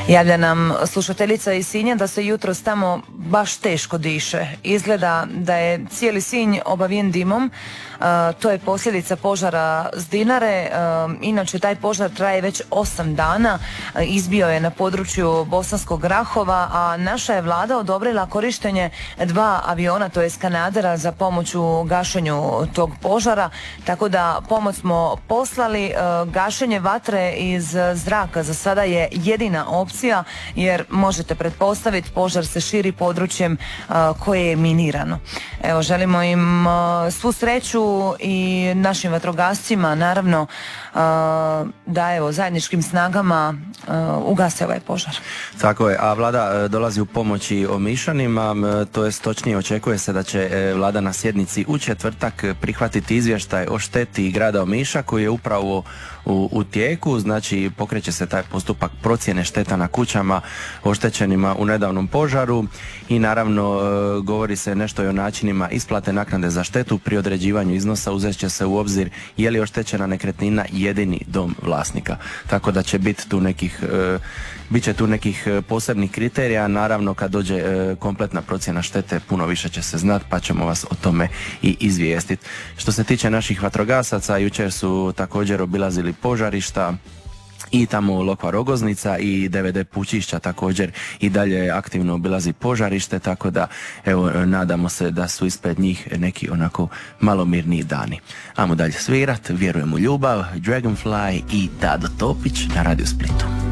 Javlja nam slušateljica iz Sinja da se jutros tamo baš teško diše. Izgleda da je cijeli Sinj obavijen dimom. To je posljedica požara s Dinare. Inače, taj požar traje već 8 dana. Izbio je na području Bosanskog Grahova, a naša je vlada odobrila korištenje 2 aviona, to je Skanadera, za pomoć u gašenju tog požara. Tako da pomoć smo poslali. Gašenje vatre iz zraka za sada je jedina opcija, jer možete pretpostaviti, požar se širi područjem koje je minirano. Evo, želimo im svu sreću i našim vatrogascima, naravno, da evo zajedničkim snagama ugase ovaj požar. Tako je, a vlada dolazi u pomoći Omišanima, to jest točnije očekuje se da će vlada na sjednici u četvrtak prihvatiti izvještaj o šteti grada Omiša koji je upravo u tijeku. Znači, pokreće se taj postupak procjene šteta na kućama oštećenima u nedavnom požaru i naravno govori se nešto i o načinima isplate naknade za štetu. Pri određivanju iznosa uzet će se u obzir je li oštećena nekretnina jedini dom vlasnika. Tako da će biti tu bit će tu nekih posebnih kriterija. Naravno, kad dođe kompletna procjena štete, puno više će se znati, pa ćemo vas o tome i izvijestiti. Što se tiče naših vatrogasaca, jučer su također obilazili požarišta i tamo Lokva Rogoznica i DVD Pučišća također i dalje aktivno obilazi požarište, tako da evo, nadamo se da su ispred njih neki onako malo mirniji dani. Ajmo dalje svirat, vjerujem u ljubav, Dragonfly i Dado Topić na Radio Splitu.